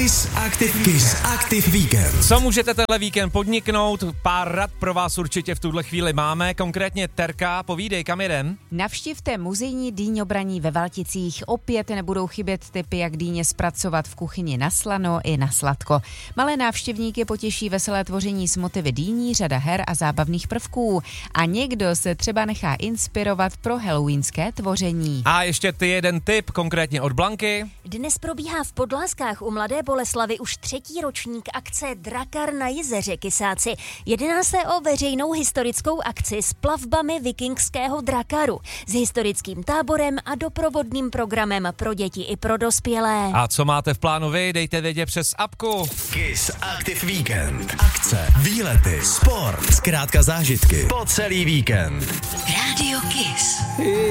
Kiss Active Weekend. Co můžete tenhle víkend podniknout? Pár rad pro vás určitě v tuhle chvíli máme. Konkrétně Terka, povídej, kam jedem? Navštivte muzejní dýňobraní ve Valticích. Opět nebudou chybět tipy, jak dýně zpracovat v kuchyni na slano i na sladko. Malé návštěvníky potěší veselé tvoření s motivy dýní, řada her a zábavných prvků. A někdo se třeba nechá inspirovat pro halloweenské tvoření. A ještě ty jeden tip, konkrétně od Blanky. Dnes probíhá v Podlázkách u Mladé Boleslavi už 3. ročník akce Drakar na jezeře Kysáci. Jedná se o veřejnou historickou akci s plavbami vikingského drakaru, s historickým táborem a doprovodným programem pro děti i pro dospělé. A co máte v plánu vy, dejte vědět přes apku. Kiss Active Weekend. Akce, výlety, sport, zkrátka zážitky po celý víkend. Radio Kiss.